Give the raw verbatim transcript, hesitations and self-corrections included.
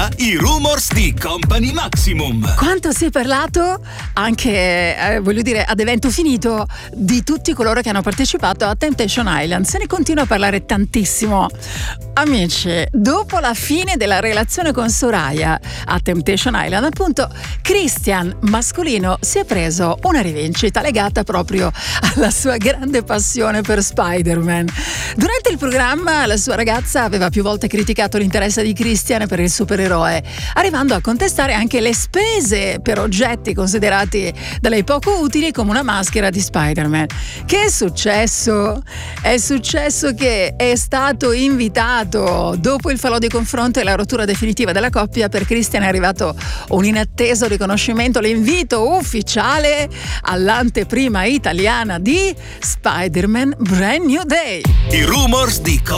ora i rumors di Company Maximum. Quanto si è parlato, anche eh, voglio dire ad evento finito, di tutti coloro che hanno partecipato a Temptation Island. Se ne continua a parlare tantissimo. Amici, dopo la fine della relazione con Soraya a Temptation Island, appunto, Christian mascolino si è preso una rivincita legata proprio alla sua grande passione per Spider-Man. Durante il programma la sua ragazza aveva più volte criticato l'interesse di Christian per il supereroe, arrivando a contestare anche le spese per oggetti considerati da lei poco utili come una maschera di Spider-Man. Che è successo? È successo che è stato invitato, dopo il falò di confronto e la rottura definitiva della coppia, per Christian è arrivato un inatteso riconoscimento, l'invito ufficiale all'anteprima italiana di Spider-Man Brand New Day. I rumors di